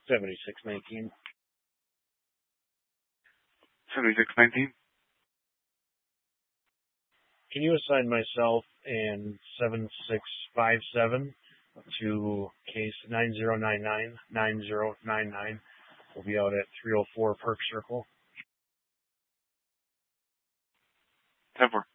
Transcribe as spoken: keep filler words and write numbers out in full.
seventy-six nineteen. seventy-six nineteen. Can you assign myself and seven six five seven to case nine zero nine nine nine zero nine nine? We'll be out at three oh four Perk Circle. ten four.